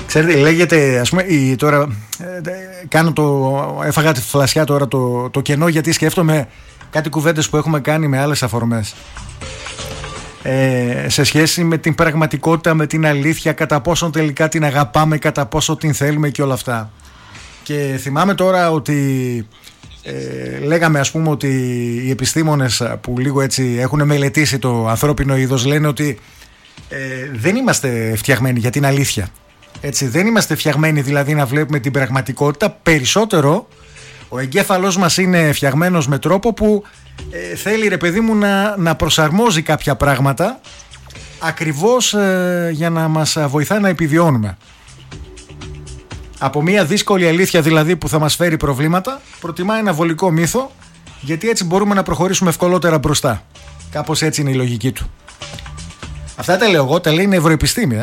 Ξέρετε, λέγεται, ας πούμε, τώρα έφαγα τη φλασιά τώρα το κενό, γιατί σκέφτομαι κάτι κουβέντες που έχουμε κάνει με άλλες αφορμές. Σε σχέση με την πραγματικότητα, με την αλήθεια, κατά πόσον τελικά την αγαπάμε, κατά πόσο την θέλουμε και όλα αυτά. Και θυμάμαι τώρα ότι λέγαμε, ας πούμε, ότι οι επιστήμονες που λίγο έτσι έχουν μελετήσει το ανθρώπινο είδος λένε ότι δεν είμαστε φτιαγμένοι για την αλήθεια. Έτσι, δεν είμαστε φτιαγμένοι δηλαδή να βλέπουμε την πραγματικότητα. Περισσότερο ο εγκέφαλός μας είναι φτιαγμένος με τρόπο που θέλει, ρε παιδί μου, να προσαρμόζει κάποια πράγματα ακριβώς για να μας βοηθά να επιβιώνουμε. Από μια δύσκολη αλήθεια δηλαδή που θα μας φέρει προβλήματα, προτιμά ένα βολικό μύθο, γιατί έτσι μπορούμε να προχωρήσουμε ευκολότερα μπροστά. Κάπως έτσι είναι η λογική του. Αυτά τα λέω εγώ, τα λέει η νευροεπιστήμη.